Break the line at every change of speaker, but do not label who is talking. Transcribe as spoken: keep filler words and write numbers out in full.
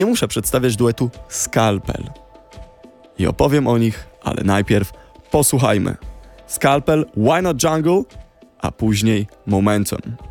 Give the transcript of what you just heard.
nie muszę przedstawiać duetu Scalpel. I opowiem o nich, ale najpierw posłuchajmy. Scalpel, Why Not Jungle, a później Momentum.